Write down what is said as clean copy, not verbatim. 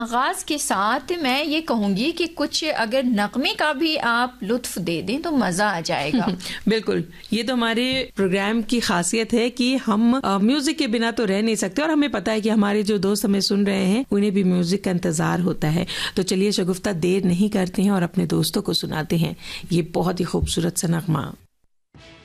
आगाज के साथ मैं ये कहूंगी कि कुछ अगर नगमे का भी आप लुत्फ दे दें तो मजा आ जाएगा। बिल्कुल, ये तो हमारे प्रोग्राम की खासियत है कि हम म्यूजिक के बिना तो रह नहीं सकते, और हमें पता है कि हमारे जो दोस्त हमें सुन रहे हैं उन्हें भी म्यूजिक का इंतजार होता है। तो चलिए शगुफ्ता, देर नहीं करते हैं और अपने दोस्तों को सुनाते हैं ये बहुत ही खूबसूरत सा नगमा।